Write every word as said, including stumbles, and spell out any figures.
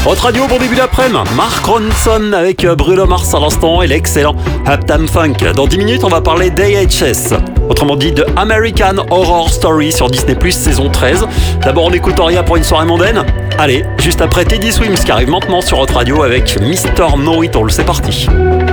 Haute Radio, bon début d'après-midi. Mark Ronson avec Bruno Mars à l'instant et l'excellent Uptown Funk. Dans dix minutes, on va parler d'A H S. Autrement dit, de American Horror Story sur Disney plus, saison treize. D'abord, on écoute Aria pour une soirée mondaine. Allez, juste après Teddy Swims qui arrive maintenant sur Haute Radio avec Mister Know It All. C'est parti.